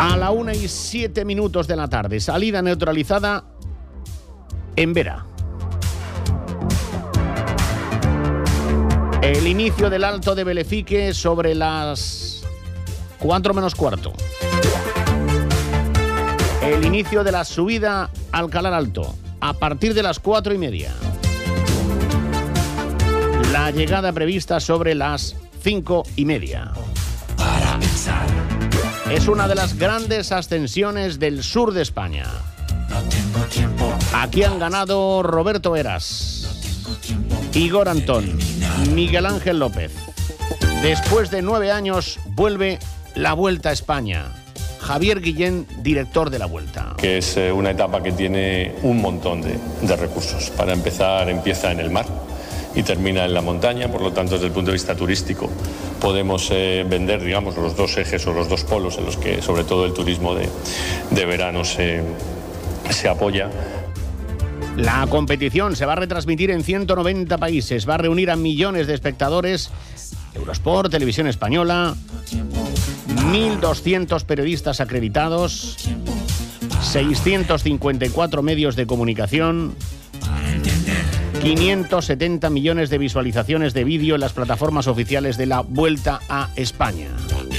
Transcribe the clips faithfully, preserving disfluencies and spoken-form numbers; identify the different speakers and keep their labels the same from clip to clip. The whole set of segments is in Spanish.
Speaker 1: A la una y siete minutos de la tarde, salida neutralizada en Vera. El inicio del Alto de Belefique sobre las cuatro menos cuarto. El inicio de la subida al Calar Alto a partir de las cuatro y media. La llegada prevista sobre las cinco y media. Para pensar. Es una de las grandes ascensiones del sur de España. No tengo tiempo. Aquí han ganado Roberto Heras, Igor Antón, Miguel Ángel López. Después de nueve años vuelve la Vuelta a España. Javier Guillén, director de la Vuelta.
Speaker 2: Que es eh, una etapa que tiene un montón de, de recursos. Para empezar, empieza en el mar y termina en la montaña, por lo tanto, desde el punto de vista turístico, podemos eh, vender, digamos, los dos ejes o los dos polos en los que, sobre todo, el turismo de, de verano se, se apoya.
Speaker 1: La competición se va a retransmitir en ciento noventa países, va a reunir a millones de espectadores. Eurosport, Televisión Española, mil doscientos periodistas acreditados, seiscientos cincuenta y cuatro medios de comunicación, quinientos setenta millones de visualizaciones de vídeo en las plataformas oficiales de la Vuelta a España.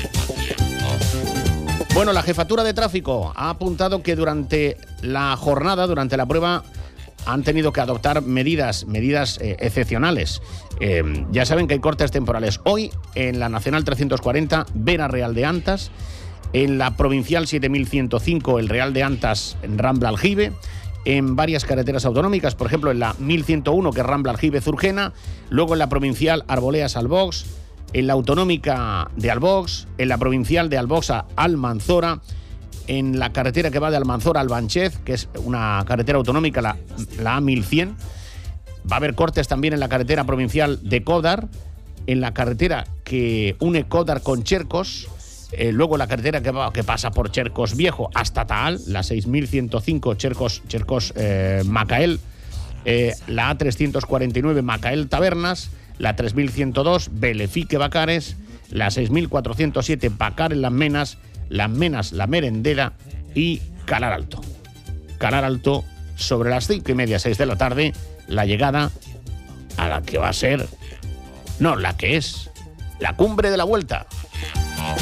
Speaker 1: Bueno, la Jefatura de Tráfico ha apuntado que durante la jornada, durante la prueba, han tenido que adoptar medidas, medidas eh, excepcionales. Eh, ya saben que hay cortes temporales. Hoy, en la Nacional trescientos cuarenta, Vera Real de Antas. En la Provincial siete mil ciento cinco, el Real de Antas, en Rambla Aljibe. En varias carreteras autonómicas, por ejemplo, en la mil ciento uno, que es Rambla Aljibe Zurgena. Luego en la Provincial Arboleas Albox. En la Autonómica de Albox. En la Provincial de Albox a Almanzora. En la carretera que va de Almanzora a Albanchez, que es una carretera autonómica, la, la A mil cien. Va a haber cortes también en la carretera provincial de Códar, en la carretera que une Códar con Chercos, eh, luego la carretera que, va, que pasa por Chercos Viejo hasta Taal, la seis mil ciento cinco Chercos, Chercos eh, Macael, eh, la A trescientos cuarenta y nueve Macael Tabernas, la tres mil ciento dos Belefique Bacares, la seis mil cuatrocientos siete Bacar en Las Menas, Las Menas, La Merendera y Calar Alto. Calar Alto sobre las cinco y media, seis de la tarde, la llegada a la que va a ser, no, la que es, la cumbre de la Vuelta.